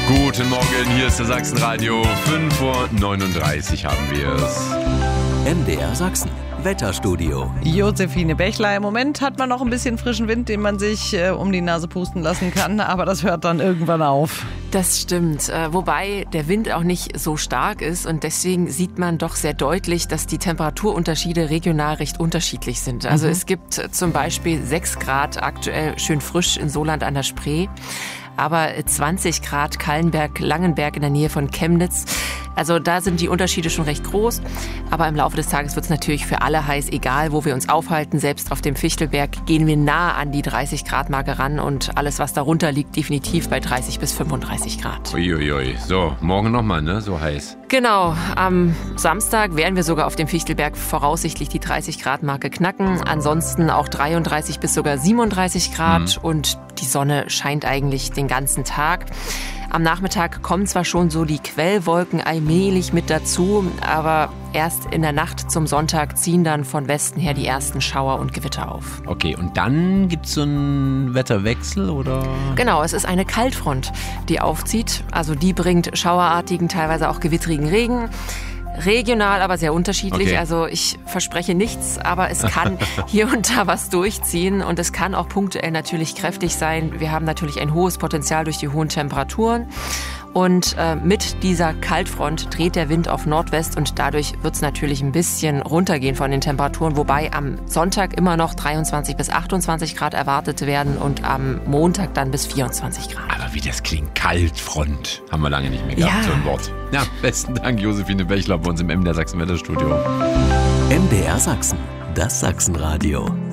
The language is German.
Guten Morgen, hier ist der Sachsenradio. 5:39 Uhr haben wir es. MDR Sachsen, Wetterstudio. Josephine Bechler, im Moment hat man noch ein bisschen frischen Wind, den man sich um die Nase pusten lassen kann, aber das hört dann irgendwann auf. Das stimmt, wobei der Wind auch nicht so stark ist und deswegen sieht man doch sehr deutlich, dass die Temperaturunterschiede regional recht unterschiedlich sind. Also es gibt zum Beispiel 6 Grad aktuell schön frisch in Soland an der Spree, aber 20 Grad Kallenberg, Langenberg in der Nähe von Chemnitz. Also da sind die Unterschiede schon recht groß, aber im Laufe des Tages wird es natürlich für alle heiß, egal wo wir uns aufhalten. Selbst auf dem Fichtelberg gehen wir nah an die 30 Grad Marke ran und alles, was darunter liegt, definitiv bei 30 bis 35 Grad. Uiuiui. So, morgen nochmal, ne? So heiß. Genau, am Samstag werden wir sogar auf dem Fichtelberg voraussichtlich die 30 Grad Marke knacken. Ansonsten auch 33 bis sogar 37 Grad und die Sonne scheint eigentlich den ganzen Tag. Am Nachmittag kommen zwar schon so die Quellwolken allmählich mit dazu, aber erst in der Nacht zum Sonntag ziehen dann von Westen her die ersten Schauer und Gewitter auf. Okay, und dann gibt's so einen Wetterwechsel, oder? Genau, es ist eine Kaltfront, die aufzieht. Also die bringt schauerartigen, teilweise auch gewittrigen Regen. Regional, aber sehr unterschiedlich. Okay. Also ich verspreche nichts, aber es kann hier und da was durchziehen und es kann auch punktuell natürlich kräftig sein. Wir haben natürlich ein hohes Potenzial durch die hohen Temperaturen. Und mit dieser Kaltfront dreht der Wind auf Nordwest und dadurch wird es natürlich ein bisschen runtergehen von den Temperaturen, wobei am Sonntag immer noch 23 bis 28 Grad erwartet werden und am Montag dann bis 24 Grad. Aber wie das klingt, Kaltfront. Haben wir lange nicht mehr gehabt, Ja. so ein Wort. Ja, besten Dank, Josephine Bechler, bei uns im MDR Sachsen Wetterstudio. MDR Sachsen, das Sachsenradio.